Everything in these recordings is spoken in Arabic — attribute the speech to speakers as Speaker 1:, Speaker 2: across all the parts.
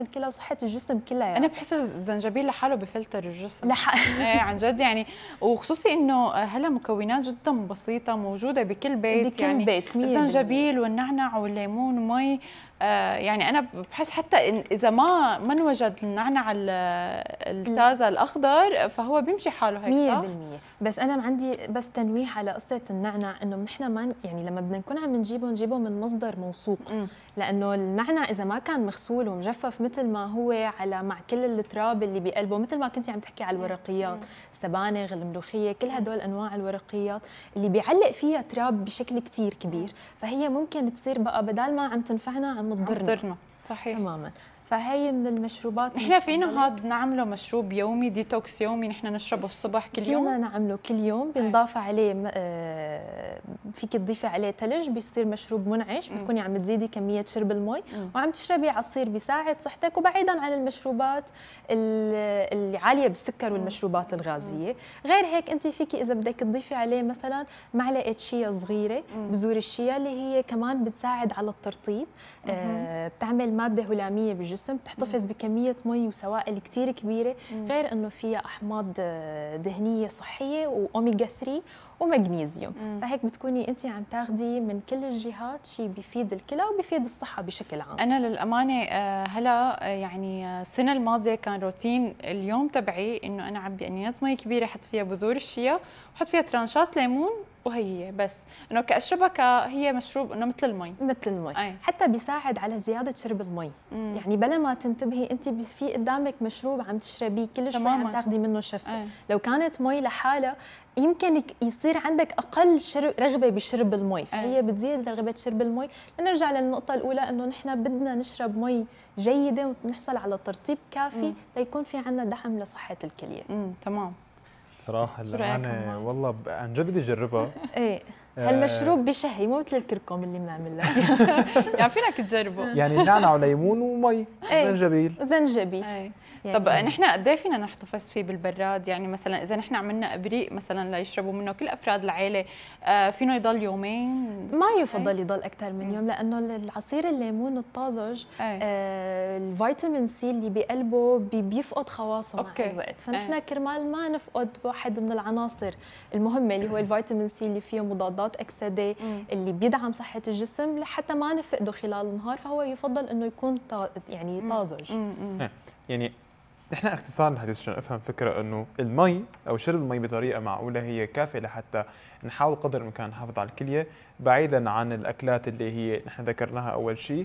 Speaker 1: الكلى وصحه الجسم كلها
Speaker 2: انا بحسه الزنجبيل لحاله بفلتر الجسم.
Speaker 1: لح...
Speaker 2: ايه عن جد يعني، وخصوصي انه هلا مكونات جدا بسيطه موجوده بكل بيت،
Speaker 1: بكل
Speaker 2: يعني
Speaker 1: بيت 100%.
Speaker 2: الزنجبيل والنعنع والليمون ومي. يعني انا بحس حتى إن اذا ما انوجد النعنع التازه الاخضر فهو بيمشي حاله هيك، صح؟
Speaker 1: 100%. بس انا عندي بس تنويه على قصه النعنع، انه نحن ما يعني لما بدنا نكون عم نجيبه من مصدر موثوق، لانه النعنع اذا ما كان مغسول ومجفف مثل ما هو على مع كل التراب اللي بقلبه، مثل ما كنتي عم تحكي على الورقيات، السبانغ، الملوخيه، كل هدول انواع الورقيات اللي بيعلق فيها تراب بشكل كثير كبير، فهي ممكن تصير بقى بدال ما عم تنفعنا عم تضرنا.
Speaker 2: صحيح
Speaker 1: تماما. فهي من المشروبات
Speaker 2: نحن فينا هاد نعمله مشروب يومي، ديتوكس يومي، نحن نشربه الصبح كل يوم.
Speaker 1: فينا نعمله كل يوم، بنضاف عليه فيك تضيفي عليه ثلج بيصير مشروب منعش، بتكوني عم تزيدي كميه شرب المي وعم تشربي عصير بيساعد صحتك، وبعيدا عن المشروبات اللي عاليه بالسكر والمشروبات الغازيه. غير هيك انت فيكي اذا بدك تضيفي عليه مثلا معلقه شيا صغيره، بذور الشيا اللي هي كمان بتساعد على الترطيب، بتعمل ماده هلاميه بالجسم، بتحتفظ بكميه مي وسوائل كثير كبيره، غير انه فيها احماض دهنيه صحيه واوميجا 3 ومغنيسيوم، فهيك بتكوني انت عم تاخذي من كل الجهات شيء بيفيد الكلى وبيفيد الصحه بشكل عام.
Speaker 2: انا للامانه هلا يعني السنه الماضيه كان روتين اليوم تبعي انه انا اعبي انيات مي كبيره احط فيها بذور الشيا وحط فيها ترانشات ليمون، وهي بس انه كاشربها هي مشروب انه مثل المي.
Speaker 1: مثل المي. حتى بيساعد على زياده شرب المي. يعني بلا ما تنتبهي انت في قدامك مشروب عم تشربيه كل شوي عم تاخذي منه شفه. لو كانت مي لحالها يمكن يصير عندك اقل رغبه بشرب المي، فهي بتزيد رغبه شرب المي. لنرجع للنقطه الاولى انه نحن بدنا نشرب مي جيده ونحصل على ترطيب كافي ليكون في عندنا دعم لصحه الكليه.
Speaker 2: تمام.
Speaker 3: صراحه انا والله عن جد بدي اجربها.
Speaker 1: ايه هالمشروب بشهي مو مثل الكركم اللي بنعمل لك.
Speaker 2: يعني فينك تجربه.
Speaker 3: يعني نعنع وليمون ومي وزنجبيل.
Speaker 1: وزنجبيل.
Speaker 2: يعني طب نحن قد ايه فينا نحتفظ فيه بالبراد؟ يعني مثلا اذا نحن عملنا ابريق مثلا ليشربوا منه كل افراد العائله، فينه يضل يومين؟
Speaker 1: ما يفضل يضل اكثر من يوم، لانه العصير الليمون الطازج الفيتامين سي اللي بقلبه بيفقد خواصه مع الوقت، فنحن كرمال ما نفقد واحد من العناصر المهمه اللي هو الفيتامين سي اللي فيه مضادات اكسده اللي بيدعم صحه الجسم، لحتى ما نفقده خلال النهار، فهو يفضل انه يكون يعني طازج.
Speaker 3: يعني نحن اختصار الحديث عشان افهم فكره انه المي او شرب المي بطريقه معقوله هي كافيه لحتى نحاول قدر الامكان نحافظ على الكليه بعيدا عن الاكلات اللي هي نحن ذكرناها اول شيء،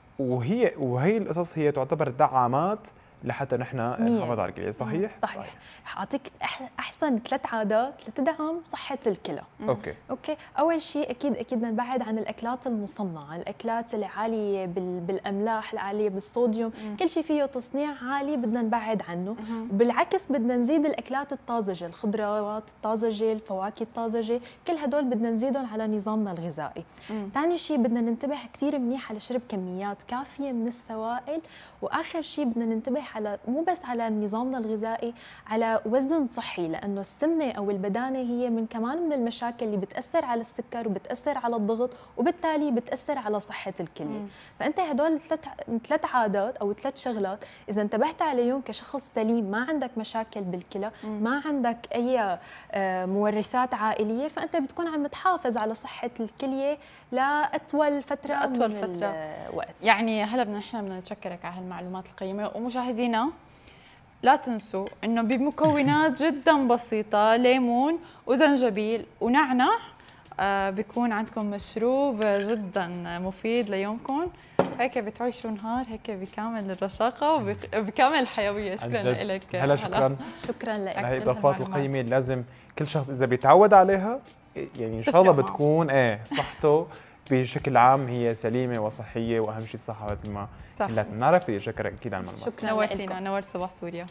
Speaker 3: وهي القصص هي تعتبر دعامات لحتى نحن نحافظ على الكليه. صحيح؟
Speaker 1: صحيح. حاعطيك احسن 3 عادات لتدعم صحه الكلى. اوكي اول شيء اكيد بدنا نبعد عن الاكلات المصنعه، الاكلات اللي عاليه بالاملاح، العاليه بالصوديوم، كل شيء فيه تصنيع عالي بدنا نبعد عنه. بالعكس بدنا نزيد الاكلات الطازجه، الخضروات الطازجه، الفواكه الطازجه، كل هدول بدنا نزيدهم على نظامنا الغذائي. ثاني شيء بدنا ننتبه كثير منيح على شرب كميات كافيه من السوائل، واخر شيء بدنا ننتبه على مو بس على نظامنا الغذائي، على وزن صحي، لانه السمنه او البدانه هي كمان من المشاكل اللي بتاثر على السكر وبتاثر على الضغط وبالتالي بتاثر على صحه الكليه. فانت هدول 3 عادات او 3 شغلات اذا انتبهت عليهم كشخص سليم ما عندك مشاكل بالكلى، ما عندك اي مورثات عائليه، فانت بتكون عم تحافظ على صحه الكليه لاطول فتره من الوقت.
Speaker 2: يعني هلا نحن بدنا نتشكرك على هالمعلومات القيمه، ومشاهدينا لا تنسوا انه بمكونات جدا بسيطه، ليمون وزنجبيل ونعنع، بيكون عندكم مشروب جدا مفيد ليومكم، هيك بتعيشوا نهار هيك بكامل الرشاقه وبكامل الحيويه. شكرا لك.
Speaker 3: هلا
Speaker 1: شكرا لك.
Speaker 3: هاي الاضافات القيمه لازم كل شخص اذا بيتعود عليها يعني ان شاء الله بتكون صحته بشكل عام هي سليمه وصحيه، واهم شيء الصحه مثل ما كلنا بنعرف. شكرا اكيد على المعلومات.
Speaker 1: شكرا
Speaker 2: نورتينا، نورت صباح سوريا.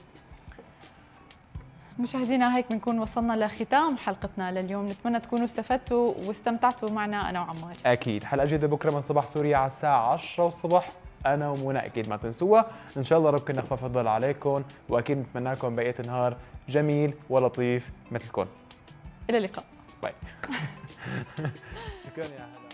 Speaker 2: مشاهدينا هيك بنكون وصلنا لختام حلقتنا لليوم، نتمنى تكونوا استفدتوا واستمتعتوا معنا انا وعمار.
Speaker 3: اكيد حلقه جديده بكره من صباح سوريا على الساعه 10 الصبح، انا ومنى اكيد ما تنسوها. ان شاء الله ربكم يخفف فضل عليكم، واكيد نتمنى لكم بقيه النهار جميل ولطيف مثلكم.
Speaker 2: الى اللقاء.
Speaker 3: باي. شكرا يا هلا.